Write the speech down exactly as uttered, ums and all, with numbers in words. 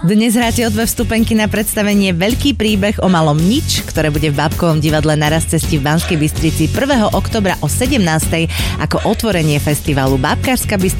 Dnes hráte o dve vstupenky na predstavenie Veľký príbeh o malom nič, ktoré bude v Bábkovom divadle na Raz cesti v Banskej Bystrici prvého októbra o sedemnástej ako otvorenie festivalu. Bábkárska Bystrica